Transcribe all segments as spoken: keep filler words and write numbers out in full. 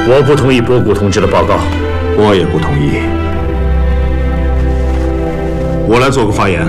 我不同意博古同志的报告。 我也不同意。我来做个发言。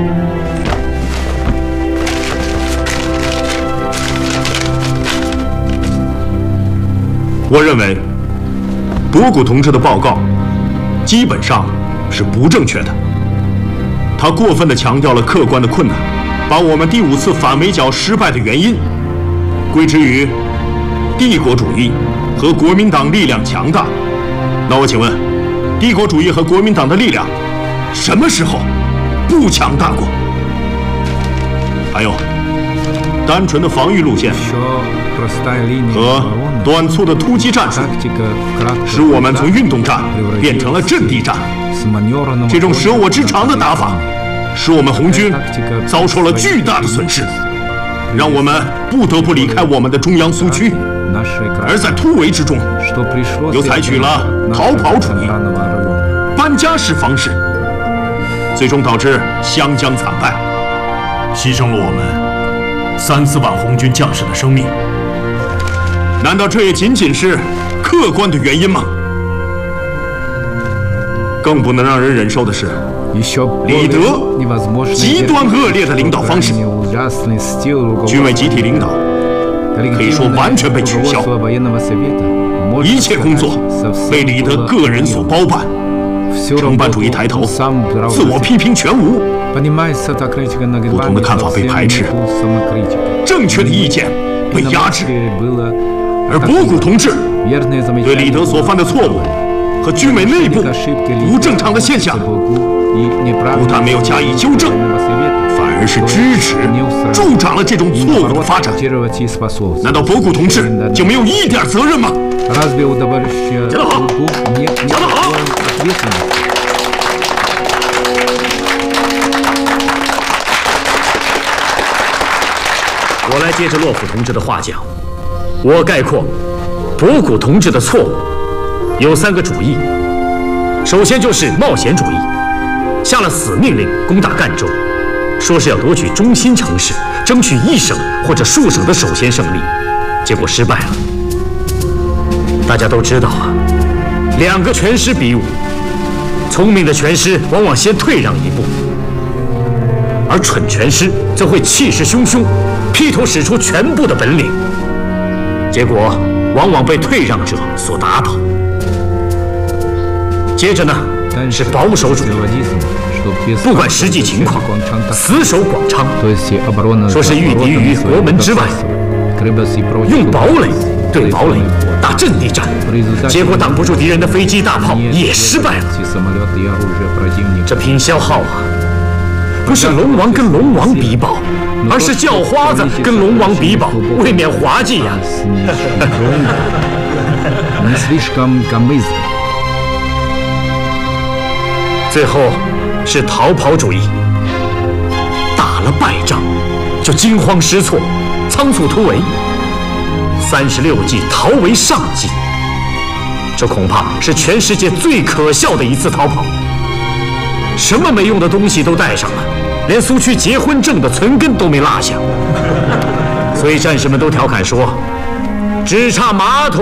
我认为，博古同志的报告基本上是不正确的。他过分地强调了客观的困难，把我们第五次反围剿失败的原因归之于帝国主义和国民党力量强大。那我请问，帝国主义和国民党的力量什么时候不强大过？还有，单纯的防御路线和短促的突击战术，使我们从运动战变成了阵地战。这种舍我之长的打法，使我们红军遭受了巨大的损失，让我们不得不离开我们的中央苏区。而在突围之中，又采取了逃跑主义、搬家式方式，最终导致湘江惨败，牺牲了我们三四万红军将士的生命。难道这也仅仅是客观的原因吗？更不能让人忍受的是，李德极端恶劣的领导方式，军委集体领导可以说完全被取消，一切工作被李德个人所包办，承办主义抬头，自我批评全无，不同的看法被排斥，正确的意见被压制，而博古同志对李德所犯的错误和军委内部不正常的现象，不但没有加以纠正，反而是支持助长了这种错误的发展。难道博古同志就没有一点责任吗？讲得好，讲得好。 我来接着洛甫同志的话讲，我概括博古同志的错误有三个主义。首先就是冒险主义，下了死命令攻打赣州，说是要夺取中心城市，争取一省或者数省的首先胜利，结果失败了。大家都知道啊，两个拳师比武，聪明的拳师往往先退让一步，而蠢拳师则会气势汹汹，劈头使出全部的本领，结果往往被退让者所打倒。接着呢是保守主义，不管实际情况，死守广昌，说是御敌于国门之外，用堡垒对堡垒打阵地战，结果挡不住敌人的飞机大炮，也失败了。这拼消耗啊，不是龙王跟龙王比宝，而是叫花子跟龙王比宝，未免滑稽呀、最后是逃跑主义，打了败仗就惊慌失措，仓促突围，三十六计逃为上计，这恐怕是全世界最可笑的一次逃跑，什么没用的东西都带上了，连苏区结婚证的存根都没落下，所以战士们都调侃说，只差马桶